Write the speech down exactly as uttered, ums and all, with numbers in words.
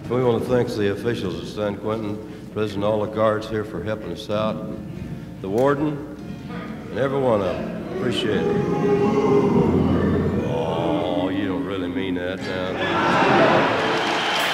We want to thank the officials at San Quentin, President, all the guards here for helping us out, and the warden, and every one of them. Appreciate it.